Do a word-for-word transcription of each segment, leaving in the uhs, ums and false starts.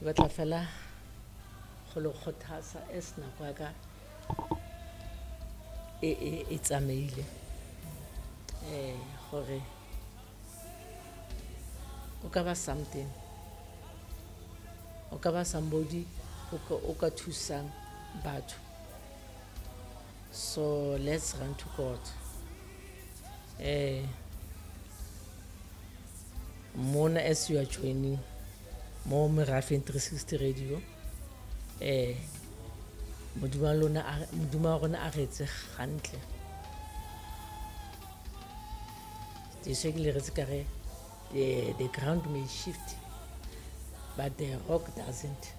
ke batla fela go le kgothasa as nako ya ka e e e tsamaile eh gore o ka ba something o ka ba somebody o ka o ka thusang batho. So let's run to God. Eh mona as you are joining mo Merafeng three sixty radio eh moduma lona moduma rona a retse gantle di shekile re tsikare the the ground may shift but the rock doesn't.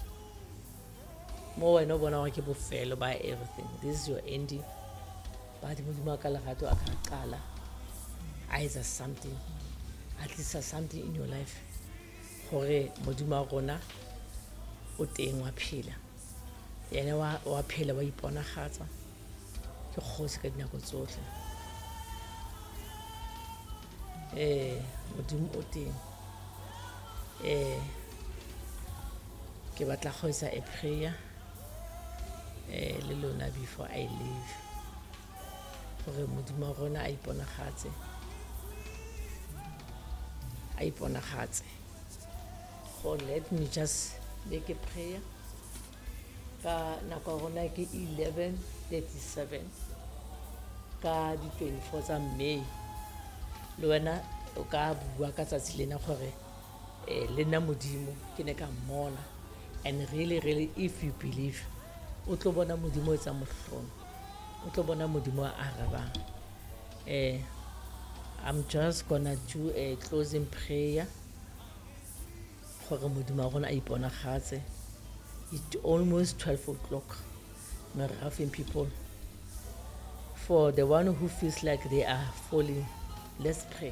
Mo wena bona wa ke bofelo by everything, this is your ending, but moduma ka lerato a ka qala either something, at least something in your life gore moduma rona o teng wa phela yena wa wa phela wa iponagatsa ke kgosi ka dinako tsotlhe. eh modimo o teng eh ke batla go isa a prayer eh le lona before I leave gore modimo rona a iponagatse a iponagatse. So let me just make a prayer. Ka nako rona ke eleven thirty-seven ka di twenty-four tsa May le wena o ka bua ka tsatsi lena gore eh le nna modimo ke ne ka mmona, and really really if you believe o tlo bona modimo etsa mohlolo, o tlo bona modimo a arabang. eh I'm just gonna do a closing prayer gore modimo rona a iponagatse. It's almost twelve o'clock. Merafeng people, for the one who feels like they are falling, let's pray.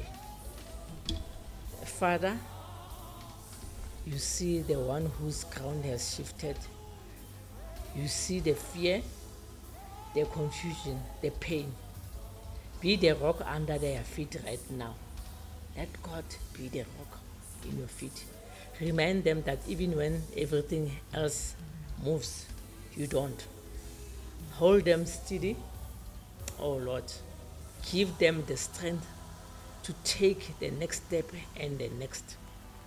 Father, you see the one whose ground has shifted. You see the fear, the confusion, the pain. Be the rock under their feet right now. Let God be the rock in your feet. Remind them that even when everything else moves, you don't. Hold them steady. Oh Lord, give them the strength to take the next step and the next.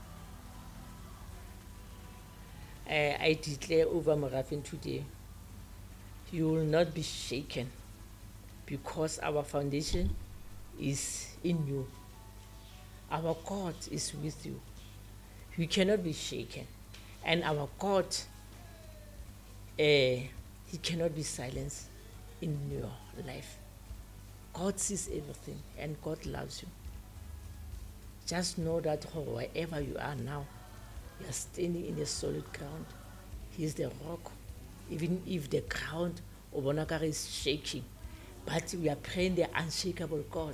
Uh, I declare over Merafeng today, you will not be shaken because our foundation is in you. Our God is with you. You cannot be shaken. And our God, uh, he cannot be silenced in your life. God sees everything and God loves you. Just know that wherever you are now, you are standing in a solid ground. He is the rock. Even if the ground of Bonakar is shaking, but we are praying the unshakable God.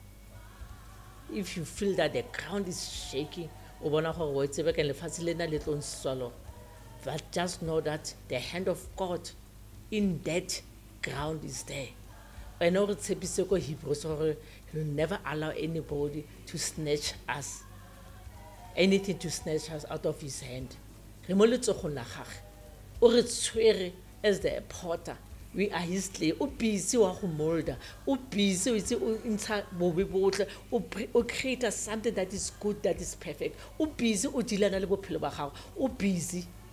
If you feel that the ground is shaking, but just know that the hand of God in that ground is there. I know it's a Hebrews, he will never allow anybody to snatch us, anything to snatch us out of his hand. As the potter, we are his clay. O busy wa go molda, o busy o itse o ntsha bobe botle, o create something that is good, that is perfect. O busy o dilana le bophelo ba gago, o busy